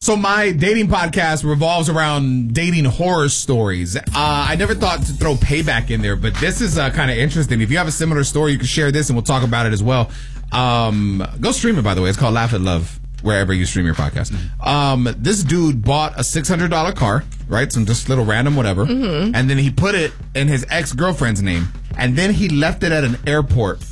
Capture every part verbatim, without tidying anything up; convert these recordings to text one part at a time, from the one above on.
So my dating podcast revolves around dating horror stories. Uh, I never thought to throw Payback in there, but this is uh, kind of interesting. If you have a similar story, you can share this and we'll talk about it as well. Um, go stream it, by the way. It's called Laugh at Love, wherever you stream your podcast. Um, this dude bought a six hundred dollars car, right? Some just little random whatever. Mm-hmm. And then he put it in his ex-girlfriend's name. And then he left it at an airport.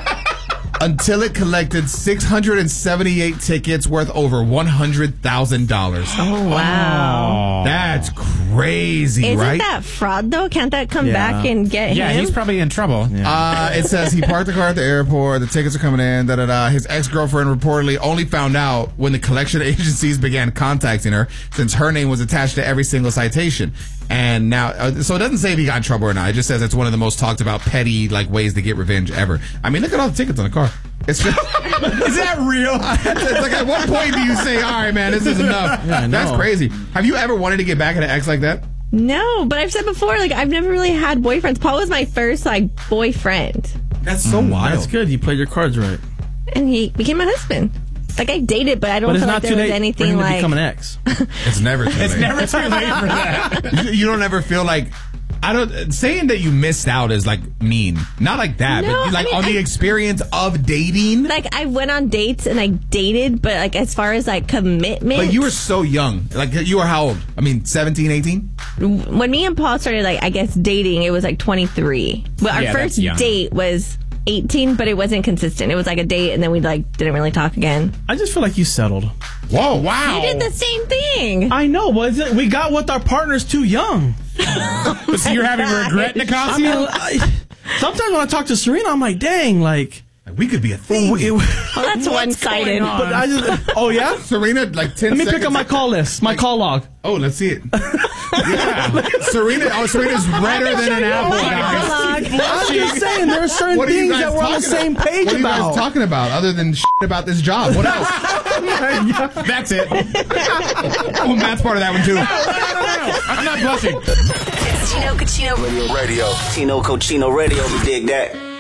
Until it collected six hundred seventy-eight tickets worth over one hundred thousand dollars. Oh, wow. That's crazy, Isn't right? Isn't that fraud, though? Can't that come Yeah. back and get Yeah, him? he's probably in trouble. Yeah. Uh, it says he parked the car at the airport. The tickets are coming in. Da da da. His ex-girlfriend reportedly only found out when the collection agencies began contacting her, since her name was attached to every single citation. And now, uh, so it doesn't say if he got in trouble or not. It just says it's one of the most talked about petty like ways to get revenge ever. I mean, look at all the tickets on the car. It's just, Is that real? it's like, at what point do you say, all right, man, this is enough? Yeah, I That's know. crazy. Have you ever wanted to get back at an ex like that? No, but I've said before, like, I've never really had boyfriends. Paul was my first, like, boyfriend. That's so wild. That's good. You played your cards right. And he became my husband. Like, I dated, but I don't But it's feel not like too there was late for anything him to like... become an ex. It's never too It's late. never too late for that. you, you don't ever feel like I don't saying that you missed out is like mean. Not like that, No, but like I mean, on the I- experience of dating. Like, I went on dates and I dated, but, like, as far as, like, commitment... But you were so young. Like you were how old? I mean, seventeen, eighteen? When me and Paul started, like, I guess dating, it was, like, twenty-three. But our Yeah, that's first young. date was eighteen, but it wasn't consistent. It was, like, a date, and then we, like, didn't really talk again. I just feel like you settled. Whoa, wow. You did the same thing. I know, but it's- we got with our partners too young. So you're having regret, I Nicasio? mean, I, sometimes when I talk to Serena, I'm like, dang, like... We could be a thing. it- Oh, that's one-sided. but I just... Oh, yeah? Serena, like ten Let me seconds. pick up my call list, my call log. Oh, let's see it. Yeah. Serena, oh, Serena's redder than an apple. guys. I'm just saying, there are certain What are you things guys that we're on the talking same about? page What are you guys about. talking about other than shit about this job? What else? That's it. Oh, Matt's part of that one too. I'm not blushing. It's Tino Cochino Radio. Radio. Tino Cochino Radio. You dig that?